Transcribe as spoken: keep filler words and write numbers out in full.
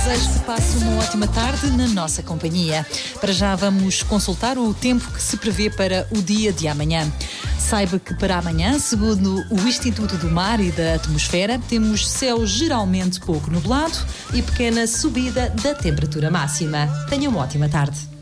Desejo que passe uma ótima tarde na nossa companhia. Para já vamos consultar o tempo que se prevê para o dia de amanhã. Saiba que para amanhã, segundo o Instituto do Mar e da Atmosfera, temos céu geralmente pouco nublado e pequena subida da temperatura máxima. Tenha uma ótima tarde.